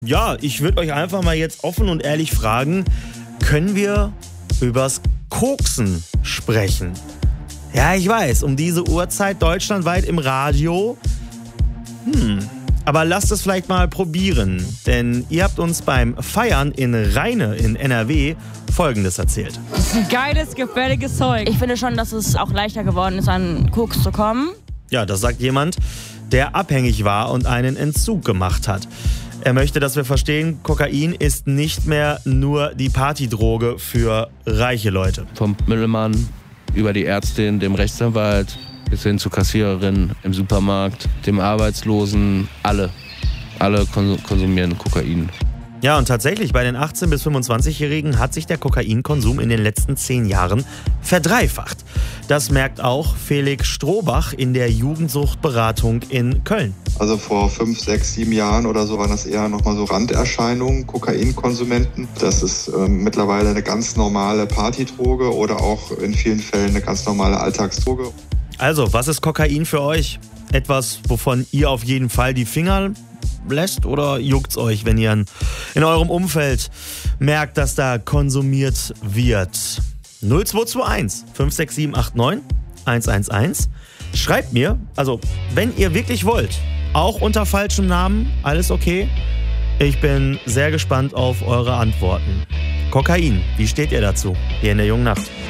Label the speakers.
Speaker 1: Ja, ich würde euch einfach mal jetzt offen und ehrlich fragen, können wir übers Koksen sprechen? Ja, ich weiß, um diese Uhrzeit deutschlandweit im Radio. Aber lasst es vielleicht mal probieren, denn ihr habt uns beim Feiern in Rheine in NRW Folgendes erzählt.
Speaker 2: Das ist ein geiles, gefälliges Zeug.
Speaker 3: Ich finde schon, dass es auch leichter geworden ist, an Koks zu kommen.
Speaker 1: Ja, das sagt jemand, der abhängig war und einen Entzug gemacht hat. Er möchte, dass wir verstehen, Kokain ist nicht mehr nur die Partydroge für reiche Leute.
Speaker 4: Vom Müllmann über die Ärztin, dem Rechtsanwalt, bis hin zur Kassiererin im Supermarkt, dem Arbeitslosen, alle konsumieren Kokain.
Speaker 1: Ja, und tatsächlich, bei den 18- bis 25-Jährigen hat sich der Kokainkonsum in den letzten 10 Jahren verdreifacht. Das merkt auch Felix Strohbach in der Jugendsuchtberatung in Köln.
Speaker 5: Also vor 5, 6, 7 Jahren oder so waren das eher nochmal so Randerscheinungen, Kokainkonsumenten. Das ist mittlerweile eine ganz normale Partydroge oder auch in vielen Fällen eine ganz normale Alltagsdroge.
Speaker 1: Also, was ist Kokain für euch? Etwas, wovon ihr auf jeden Fall die Finger lässt, oder juckt's euch, wenn ihr in eurem Umfeld merkt, dass da konsumiert wird? 0221 56789 111. Schreibt mir, also wenn ihr wirklich wollt, auch unter falschem Namen, alles okay? Ich bin sehr gespannt auf eure Antworten. Kokain, wie steht ihr dazu? Hier in der Jungen Nacht.